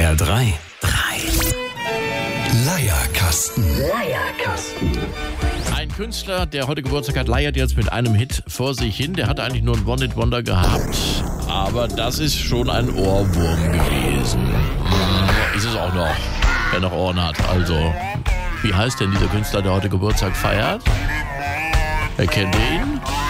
SWR3. Leierkasten. Ein Künstler, der heute Geburtstag hat, leiert jetzt mit einem Hit vor sich hin. Der hat eigentlich nur ein One-Hit-Wonder gehabt. Aber das ist schon ein Ohrwurm gewesen. Ist es auch noch, wer noch Ohren hat. Also, wie heißt denn dieser Künstler, der heute Geburtstag feiert? Wer kennt ihn?